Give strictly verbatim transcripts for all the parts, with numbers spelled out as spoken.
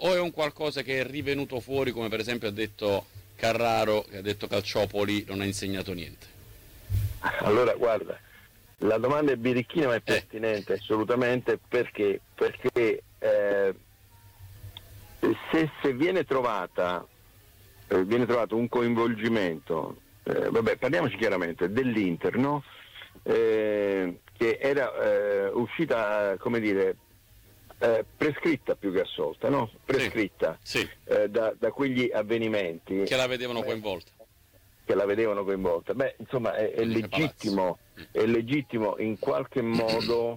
o è un qualcosa che è rivenuto fuori, come per esempio ha detto Carraro, che ha detto Calciopoli non ha insegnato niente? Allora guarda, la domanda è birichina ma è pertinente, eh. assolutamente, perché perché eh, se, se viene trovata eh, viene trovato un coinvolgimento, eh, vabbè, parliamoci chiaramente dell'Inter, no? Eh, che era eh, uscita, come dire, eh, prescritta più che assolta, no? Prescritta sì, sì. Eh, da, da quegli avvenimenti che la vedevano Beh, coinvolta. Che la vedevano coinvolta. Beh, insomma, è, è legittimo, è legittimo in qualche modo,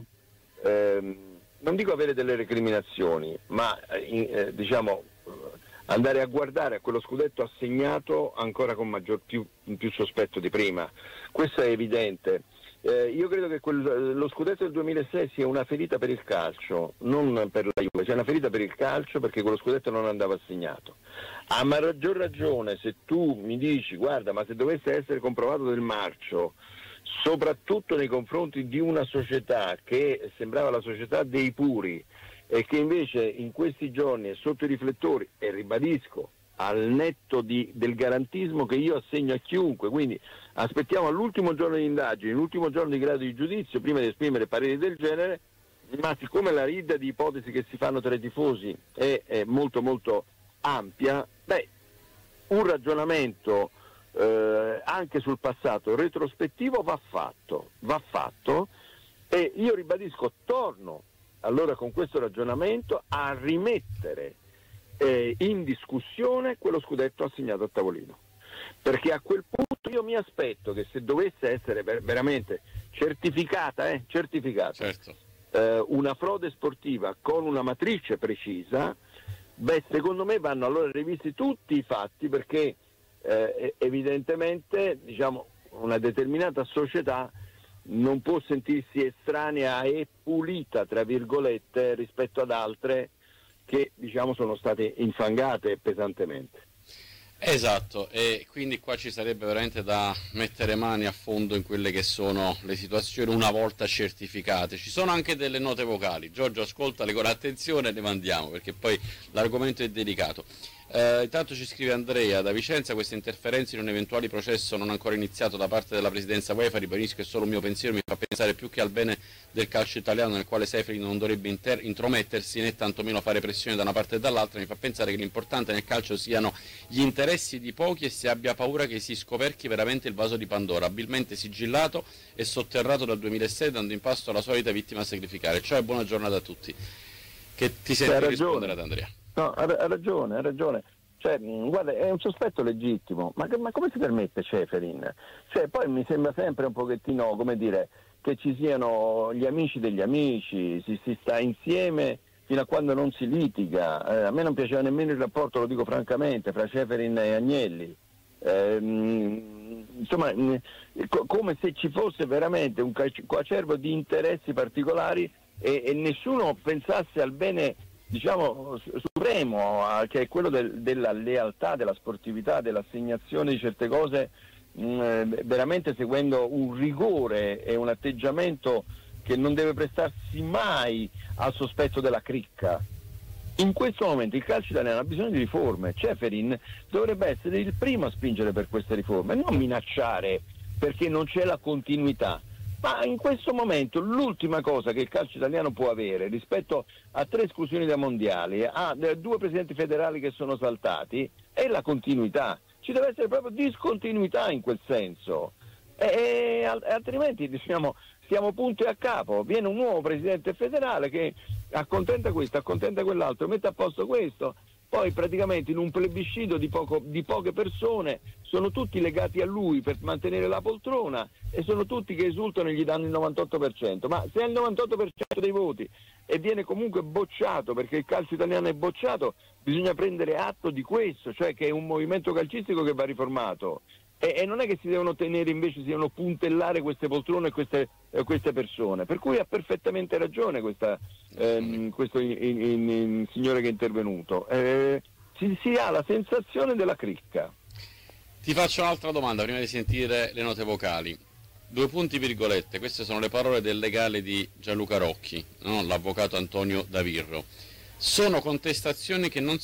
ehm, non dico avere delle recriminazioni, ma in, eh, diciamo andare a guardare a quello scudetto assegnato ancora con maggior più, più sospetto di prima. Questo è evidente. Eh, io credo che quel, lo scudetto del duemilasei sia una ferita per il calcio, non per la Juve, sia una ferita per il calcio perché quello scudetto non andava assegnato. A maggior ragione se tu mi dici, guarda, ma se dovesse essere comprovato del marcio, soprattutto nei confronti di una società che sembrava la società dei puri e che invece in questi giorni è sotto i riflettori, e ribadisco, al netto di, del garantismo che io assegno a chiunque, quindi aspettiamo all'ultimo giorno di indagini, l'ultimo giorno di grado di giudizio prima di esprimere pareri del genere, ma siccome la ridda di ipotesi che si fanno tra i tifosi è, è molto molto ampia, beh, un ragionamento eh, anche sul passato retrospettivo va fatto, va fatto e io ribadisco, torno allora con questo ragionamento a rimettere Eh, in discussione quello scudetto assegnato a Tavolino, perché a quel punto io mi aspetto che se dovesse essere ver- veramente certificata, eh, certificata certo. eh, una frode sportiva con una matrice precisa, beh, secondo me vanno allora rivisti tutti i fatti, perché eh, evidentemente, diciamo, una determinata società non può sentirsi estranea e pulita, tra virgolette, rispetto ad altre che, diciamo, sono state infangate pesantemente. Esatto, e quindi qua ci sarebbe veramente da mettere mani a fondo in quelle che sono le situazioni una volta certificate. Ci sono anche delle note vocali, Giorgio ascoltale con attenzione e ne mandiamo perché poi l'argomento è delicato. Eh, intanto ci scrive Andrea da Vicenza: queste interferenze in un eventuale processo non ancora iniziato da parte della presidenza UEFA, ribadisco, è solo un mio pensiero, mi fa pensare più che al bene del calcio italiano, nel quale Seferin non dovrebbe inter- intromettersi né tantomeno fare pressione da una parte e dall'altra. Mi fa pensare che l'importante nel calcio siano gli interessi di pochi e si abbia paura che si scoperchi veramente il vaso di Pandora, abilmente sigillato e sotterrato dal duemilasei, dando in pasto alla solita vittima a sacrificare. Ciao e buona giornata a tutti. Che ti senti di rispondere ad Andrea? No, ha, ha ragione, ha ragione. Cioè, mh, guarda, è un sospetto legittimo, ma, ma come si permette Ceferin? Cioè, poi mi sembra sempre un pochettino, come dire, che ci siano gli amici degli amici, si, si sta insieme fino a quando non si litiga. Eh, a me non piaceva nemmeno il rapporto, lo dico francamente, fra Ceferin e Agnelli. Eh, mh, insomma, mh, co- come se ci fosse veramente un coacervo di interessi particolari e, e nessuno pensasse al bene, diciamo, supremo, che è quello del, della lealtà, della sportività, dell'assegnazione di certe cose, mh, veramente seguendo un rigore e un atteggiamento che non deve prestarsi mai al sospetto della cricca. In questo momento il calcio italiano ha bisogno di riforme. Ceferin dovrebbe essere il primo a spingere per queste riforme, non minacciare perché non c'è la continuità. Ma in questo momento l'ultima cosa che il calcio italiano può avere rispetto a tre esclusioni da mondiali, a due presidenti federali che sono saltati, è la continuità. Ci deve essere proprio discontinuità in quel senso. E, e altrimenti, diciamo, stiamo punti a capo. Viene un nuovo presidente federale che accontenta questo, accontenta quell'altro, mette a posto questo. Poi praticamente in un plebiscito di, poco, di poche persone sono tutti legati a lui per mantenere la poltrona e sono tutti che esultano e gli danno il novantotto per cento. Ma se ha il novantotto per cento dei voti e viene comunque bocciato, perché il calcio italiano è bocciato, bisogna prendere atto di questo, cioè che è un movimento calcistico che va riformato. E, e non è che si devono tenere, invece si devono puntellare queste poltrone e queste, eh, queste persone, per cui ha perfettamente ragione questa, ehm, questo in, in, in, signore che è intervenuto. Eh, si, si ha la sensazione della cricca. Ti faccio un'altra domanda prima di sentire le note vocali. Due punti virgolette, queste sono le parole del legale di Gianluca Rocchi, no? L'avvocato Antonio Davirro. Sono contestazioni che non